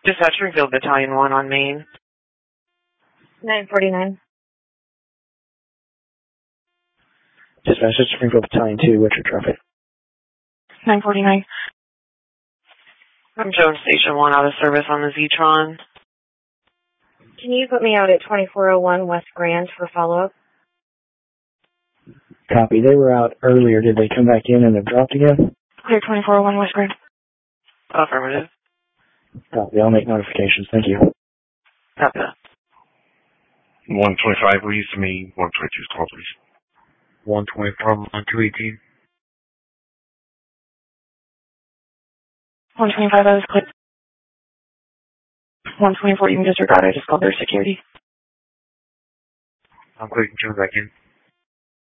Dispatch Springfield Battalion 1 on Main. 949. Dispatch Springfield Battalion 2, what's your traffic? 949. I'm Jones Station 1 out of service on the Z-Tron. Can you put me out at 2401 West Grand for follow-up? Copy. They were out earlier. Did they come back in and have dropped again? Clear 2401 West Grand. Affirmative. Copy. I'll make notifications. Thank you. Copy that. 125 leads to me. 122 call, please. 124 on 218. 125, I was clear. 124, you can disregard. I just called their security. I'm clear. You can turn back in.